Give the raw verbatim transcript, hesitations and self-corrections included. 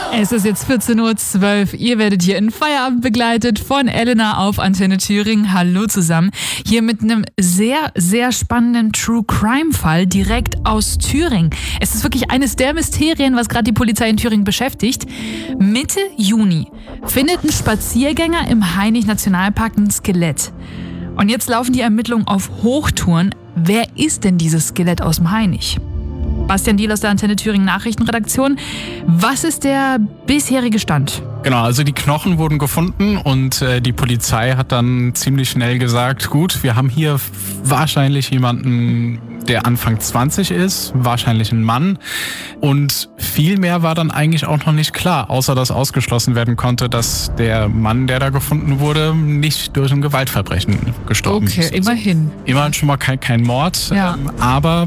Es ist jetzt vierzehn Uhr zwölf. Ihr werdet hier in Feierabend begleitet von Elena auf Antenne Thüringen. Hallo zusammen. Hier mit einem sehr, sehr spannenden True-Crime-Fall direkt aus Thüringen. Es ist wirklich eines der Mysterien, was gerade die Polizei in Thüringen beschäftigt. Mitte Juni findet ein Spaziergänger im Hainich-Nationalpark ein Skelett. Und jetzt laufen die Ermittlungen auf Hochtouren. Wer ist denn dieses Skelett aus dem Hainich? Bastian Diel aus der Antenne Thüringen Nachrichtenredaktion. Was ist der bisherige Stand? Genau, also die Knochen wurden gefunden und äh, die Polizei hat dann ziemlich schnell gesagt, gut, wir haben hier wahrscheinlich jemanden, der Anfang zwanzig ist, wahrscheinlich ein Mann. Und viel mehr war dann eigentlich auch noch nicht klar, außer dass ausgeschlossen werden konnte, dass der Mann, der da gefunden wurde, nicht durch ein Gewaltverbrechen gestorben okay, ist. Okay, immerhin. Immerhin schon mal kein, kein Mord, Ja. ähm, aber